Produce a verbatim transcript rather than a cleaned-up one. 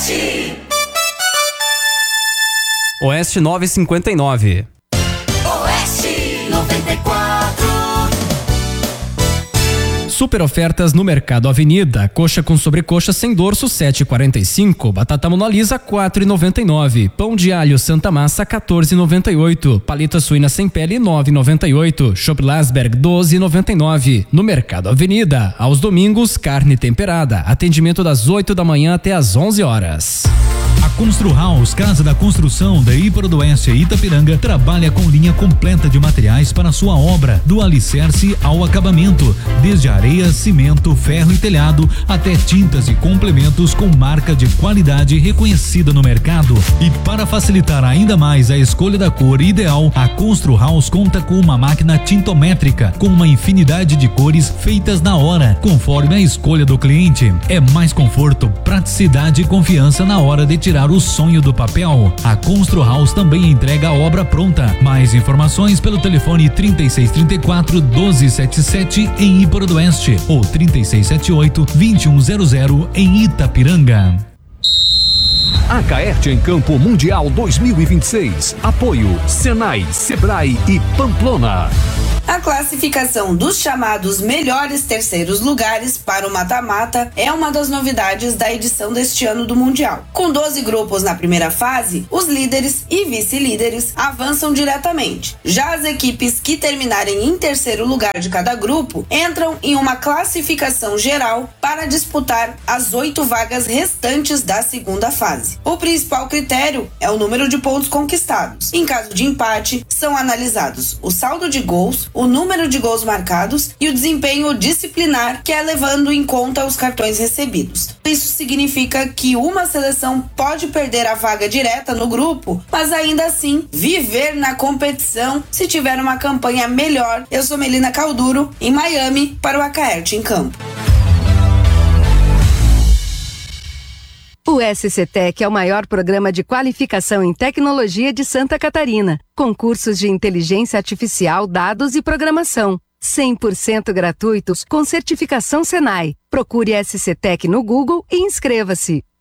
Oeste. Oeste nove cinquenta e nove. Oeste noventa e quatro. Super ofertas no Mercado Avenida. Coxa com sobrecoxa sem dorso sete e quarenta e cinco. Batata monalisa quatro e noventa e nove. Pão de alho Santa Massa quatorze e noventa e oito. Paleta suína sem pele nove e noventa e oito. Chopp Lasberg doze e noventa e nove. No Mercado Avenida, aos domingos, carne temperada. Atendimento das oito da manhã até às onze horas. A Constru House, Casa da Construção da Iparodoeste e Itapiranga, trabalha com linha completa de materiais para sua obra, do alicerce ao acabamento, desde areia, cimento, ferro e telhado, até tintas e complementos com marca de qualidade reconhecida no mercado. E para facilitar ainda mais a escolha da cor ideal, a Constru House conta com uma máquina tintométrica, com uma infinidade de cores feitas na hora, conforme a escolha do cliente. É mais conforto, praticidade e confiança na hora de tirar o sonho do papel. A Constru House também entrega a obra pronta. Mais informações pelo telefone trinta e seis, trinta e quatro, doze setenta e sete em Iparodoeste ou trinta e seis setenta e oito, vinte e um zero zero em Itapiranga. Acaerte em Campo Mundial dois mil e vinte e seis. Apoio Senai, Sebrae e Pamplona. A classificação dos chamados melhores terceiros lugares para o mata-mata é uma das novidades da edição deste ano do Mundial. Com doze grupos na primeira fase, os líderes e vice-líderes avançam diretamente. Já as equipes que terminarem em terceiro lugar de cada grupo entram em uma classificação geral para disputar as oito vagas restantes da segunda fase. O principal critério é o número de pontos conquistados. Em caso de empate, são analisados o saldo de gols, o número de gols marcados e o desempenho disciplinar, que é levando em conta os cartões recebidos. Isso significa que uma seleção pode perder a vaga direta no grupo, mas ainda assim viver na competição se tiver uma campanha melhor. Eu sou Melina Calduro, em Miami, para o Acaerte em Campo. O S C Tech é o maior programa de qualificação em tecnologia de Santa Catarina, com cursos de inteligência artificial, dados e programação. cem por cento gratuitos com certificação Senai. Procure S C Tech no Google e inscreva-se.